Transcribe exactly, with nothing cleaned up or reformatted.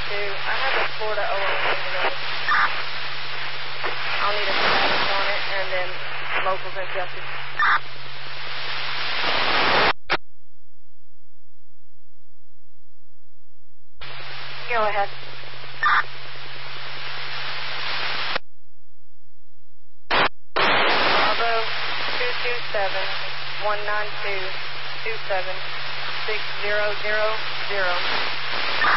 two. I have a Florida O R C ready. I'll need a status on it and then locals and justice. Go ahead. Bravo two two seven one nine two two seven six zero zero zero.